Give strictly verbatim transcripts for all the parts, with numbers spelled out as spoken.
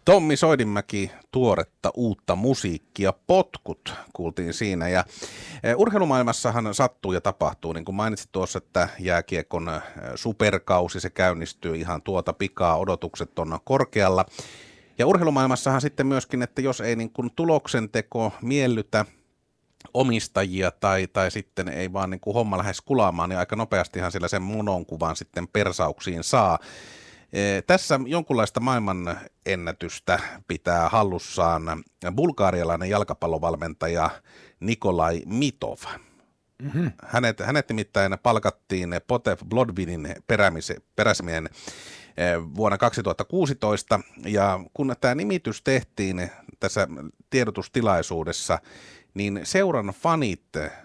Tommi Soidinmäki, tuoretta uutta musiikkia, Potkut kuultiin siinä. Ja urheilumaailmassahan sattuu ja tapahtuu, niin kuin mainitsit tuossa, että jääkiekon superkausi, se käynnistyy ihan tuota pikaa, odotukset on korkealla. Ja urheilumaailmassahan sitten myöskin, että jos ei niin kuin tuloksenteko miellytä omistajia tai, tai sitten ei vaan niin kuin homma lähes kulaamaan, niin aika nopeastihan sillä sen mononkuvan sitten persauksiin saa. E, tässä jonkunlaista maailmanennätystä pitää hallussaan bulgarialainen jalkapallovalmentaja Nikolai Mitov. Mm-hmm. Hänet, hänet nimittäin palkattiin Potev Blodvinin peräsimien vuonna kaksituhattakuusitoista, ja kun tämä nimitys tehtiin tässä tiedotustilaisuudessa, niin seuran fanit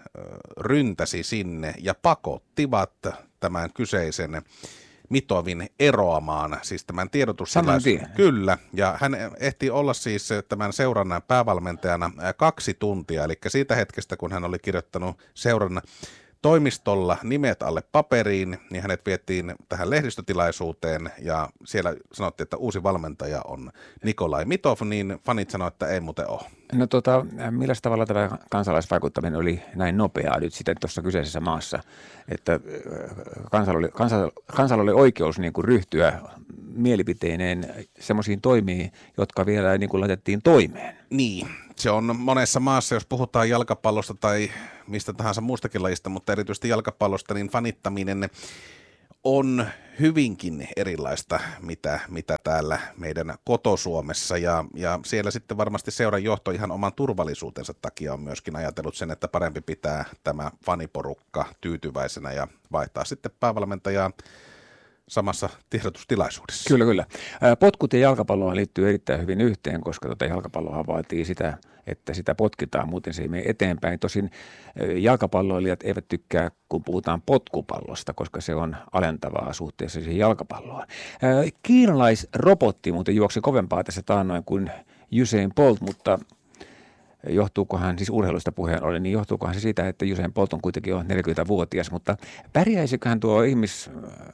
ryntäsi sinne ja pakottivat tämän kyseisen Mitovin eroamaan, siis tämän tiedotustilaisuuden. Kyllä, ja hän ehti olla siis tämän seuran päävalmentajana kaksi tuntia, eli siitä hetkestä, kun hän oli kirjoittanut seuran toimistolla nimet alle paperiin, niin hänet vietiin tähän lehdistötilaisuuteen ja siellä sanottiin, että uusi valmentaja on Nikolai Mitov, niin fanit sanoivat, että ei muuten ole. No tota, millä tavalla tämä kansalaisvaikuttaminen oli näin nopeaa nyt sitten tuossa kyseisessä maassa, että kansalla oli, kansalla, kansalla oli oikeus niin kuin ryhtyä mielipiteineen semmoisiin toimiin, jotka vielä niin kuin laitettiin toimeen? Niin, se on monessa maassa, jos puhutaan jalkapallosta tai mistä tahansa muustakin lajista, mutta erityisesti jalkapallosta, niin fanittaminen on hyvinkin erilaista, mitä, mitä täällä meidän kotosuomessa, ja, ja siellä sitten varmasti seuran johto ihan oman turvallisuutensa takia on myöskin ajatellut sen, että parempi pitää tämä faniporukka tyytyväisenä ja vaihtaa sitten päävalmentajaa samassa tiedotustilaisuudessa. Kyllä, kyllä. Potkut ja jalkapalloa liittyy erittäin hyvin yhteen, koska tuota jalkapalloa vaatii sitä, että sitä potkitaan, muuten se ei mene eteenpäin. Tosin jalkapalloilijat eivät tykkää, kun puhutaan potkupallosta, koska se on alentavaa suhteessa siihen jalkapalloon. Kiinalaisrobotti muuten juoksi kovempaa tässä taannoin kuin Usain Bolt, mutta johtuukohan, siis urheilusta puheen ollen, niin johtuukohan se siitä, että Usain Bolt on kuitenkin jo neljäkymmentävuotias, mutta pärjäisiköhän tuo ihmis...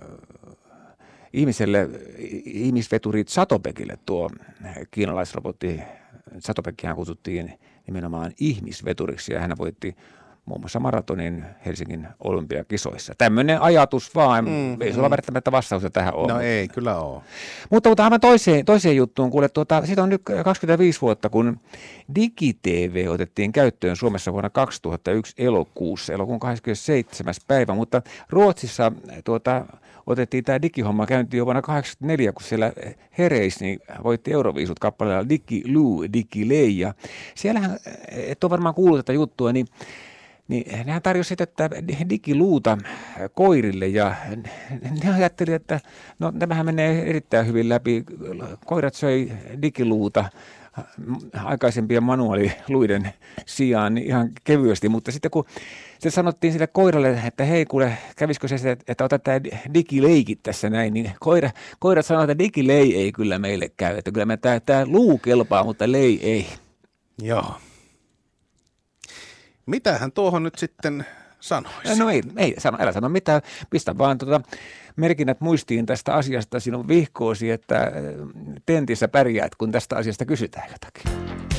Ihmiselle, ihmisveturi Zatopekille tuo kiinalaisrobotti, Zatopekkihan kutsuttiin nimenomaan ihmisveturiksi ja hän voitti muun muassa maratonin Helsingin olympiakisoissa. Tämmöinen ajatus vaan, mm, ei sulla mm. välttämättä vastausta tähän ole. No ei, kyllä ole. Mutta, mutta aivan toiseen, toiseen juttuun, kuule, tuota, siitä on nyt kaksikymmentäviisi vuotta, kun DigiTV otettiin käyttöön Suomessa vuonna kaksituhattayksi elokuussa, elokuun kahdeskymmenesseitsemäs päivä, mutta Ruotsissa tuota, otettiin tämä digihomma käyntiin jo vuonna kahdeksankymmentäneljä, kun siellä Hereis niin voitti Euroviisut kappaleella Digiloo, Digilei, ja siellähän, et ole varmaan kuullut tätä juttua, niin Niin nehän tarjosi tätä digiluuta koirille ja ne ajatteli, että no tämähän menee erittäin hyvin läpi. Koirat söi digiluuta aikaisempien manuaaliluiden sijaan niin ihan kevyesti, mutta sitten kun se sanottiin sille koiralle, että hei kuule, kävisikö se, että otat tämä digileikit tässä näin, niin koira, koirat sanoivat, että digilei ei kyllä meille käy, että kyllä me tämä, tämä luu kelpaa, mutta lei ei. Joo. Mitähän tuohon nyt sitten sanoisi? No ei, ei sano, älä sano mitään. Pistä vaan tuota merkinnät muistiin tästä asiasta sinun vihkoosi, että tentissä pärjäät, kun tästä asiasta kysytään jotakin.